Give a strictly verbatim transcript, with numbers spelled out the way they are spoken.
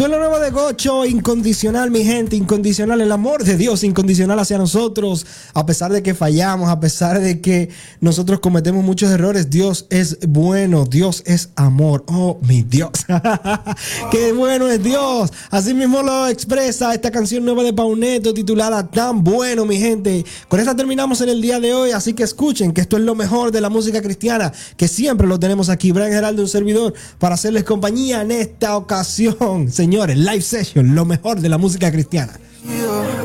Esto es lo nuevo de Gocho, incondicional, mi gente, incondicional, el amor de Dios, incondicional hacia nosotros, a pesar de que fallamos, a pesar de que nosotros cometemos muchos errores, Dios es bueno, Dios es amor, oh mi Dios, qué bueno es Dios, así mismo lo expresa esta canción nueva de Pauneto titulada Tan Bueno, mi gente. Con esta terminamos en el día de hoy, así que escuchen que esto es lo mejor de la música cristiana, que siempre lo tenemos aquí, Brian Geraldo, un servidor, para hacerles compañía en esta ocasión. Señores, live session, lo mejor de la música cristiana.